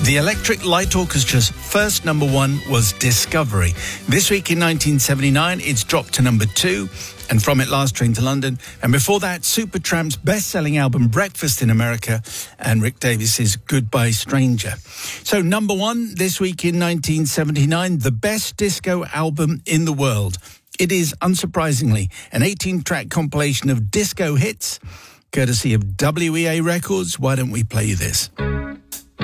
The Electric Light Orchestra's first number one was Discovery. This week in 1979, it's dropped to number 2, and from it, Last Train to London. And before that, Supertramp's best-selling album, Breakfast in America, and Rick Davis's Goodbye Stranger. So number 1 this week in 1979, the best disco album in the world. It is, unsurprisingly, an 18-track compilation of disco hits, courtesy of WEA Records. Why don't we play you this?